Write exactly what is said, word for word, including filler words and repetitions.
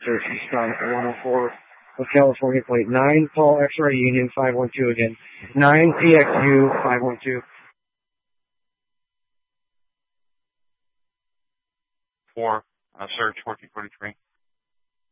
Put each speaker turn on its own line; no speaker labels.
Search Eastern one oh four of California plate nine, Paul X-ray Union five one two again. nine P X U five one two.
four, uh, search fourteen forty-three.